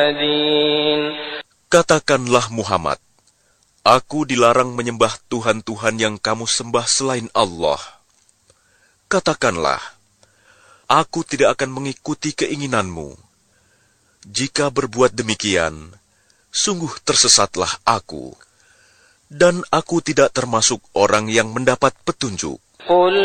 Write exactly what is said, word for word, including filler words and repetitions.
Katakanlah Muhammad, aku dilarang menyembah Tuhan-Tuhan yang kamu sembah selain Allah. Katakanlah, aku tidak akan mengikuti keinginanmu. Jika berbuat demikian, sungguh tersesatlah aku, dan aku tidak termasuk orang yang mendapat petunjuk.